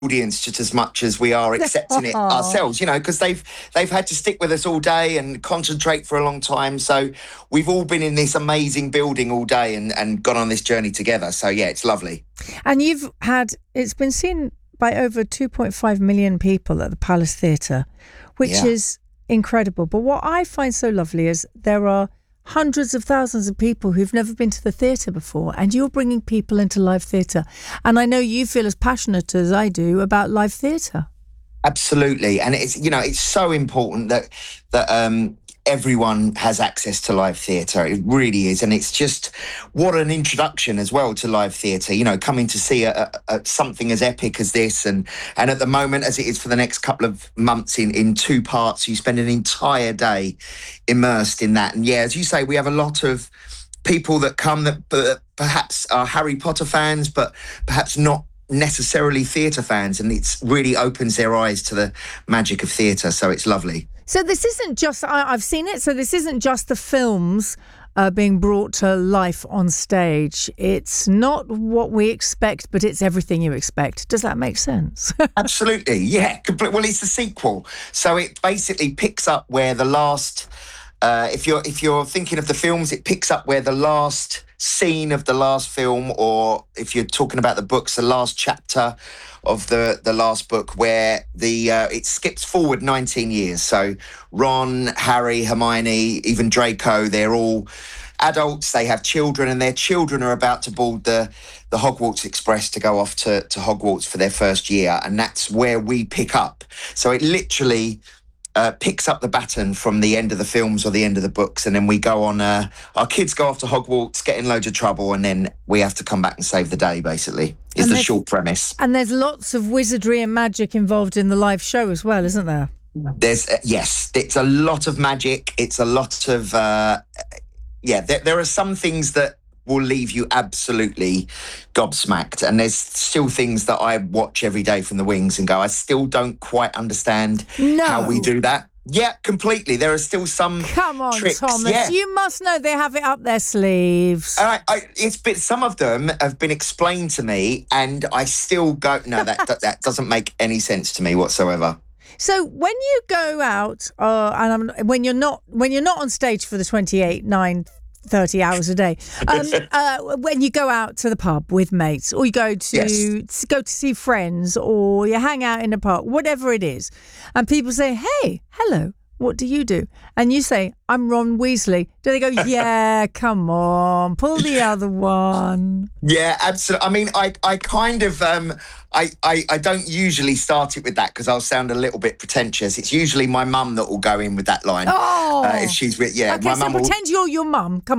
audience just as much as we are accepting it ourselves, because they've had to stick with us all day and concentrate for a long time. So we've all been in this amazing building all day and gone on this journey together. So yeah, it's lovely. And it's been seen by over 2.5 million people at the Palace Theatre, which is incredible. But what I find so lovely is there are hundreds of thousands of people who've never been to the theatre before, and you're bringing people into live theatre. And I know you feel as passionate as I do about live theatre. Absolutely. And it's so important that everyone has access to live theatre. It really is. And it's just what an introduction as well to live theatre, coming to see something as epic as this. And at the moment, as it is for the next couple of months in 2 parts, you spend an entire day immersed in that. And yeah, as you say, we have a lot of people that come that perhaps are Harry Potter fans, but perhaps not necessarily theatre fans, and it really opens their eyes to the magic of theatre. So it's lovely. So this isn't just, I've seen it, so this isn't just the films being brought to life on stage. It's not what we expect, but it's everything you expect. Does that make sense? Absolutely, yeah. Well, it's the sequel. So it basically picks up where the last, if you're thinking of the films, it picks up where the last scene of the last film, or if you're talking about the books, the last chapter of the last book, where it skips forward 19 years. So Ron, Harry, Hermione, even Draco, they're all adults, they have children, and their children are about to board the Hogwarts Express to go off to Hogwarts for their first year, and that's where we pick up. So it literally picks up the baton from the end of the films or the end of the books, and then we go on, our kids go off to Hogwarts, get in loads of trouble, and then we have to come back and save the day, basically, is the short premise. And there's lots of wizardry and magic involved in the live show as well, isn't there? There's, yes, it's a lot of magic. It's a lot of, there are some things that will leave you absolutely gobsmacked, and there's still things that I watch every day from the wings and go, I still don't quite understand how we do that. Yeah, completely. There are still some Come on, tricks. Thomas. Yeah. You must know they have it up their sleeves. Some of them have been explained to me, and I still go, no, that doesn't make any sense to me whatsoever. So when you go out, when you're not on stage for the 30 hours a day, when you go out to the pub with mates, or you go to see friends, or you hang out in a park, whatever it is, and people say, hey, hello, what do you do? And you say, I'm Ron Weasley. Do they go, yeah, come on, pull the other one? Yeah, absolutely. I mean, I kind of, I don't usually start it with that because I'll sound a little bit pretentious. It's usually my mum that will go in with that line. Oh. If she's with, okay, my so mum pretend you're your mum. Come